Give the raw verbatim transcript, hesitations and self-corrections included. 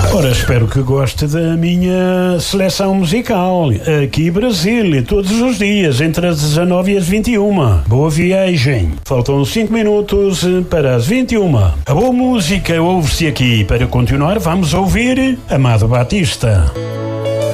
Ora, espero que goste da minha seleção musical. Aqui Brasília, todos os dias, entre as dezanove e as vinte e uma. Boa viagem. Faltam cinco minutos para as vinte e uma. A boa música ouve-se aqui. Para continuar, vamos ouvir Amado Batista.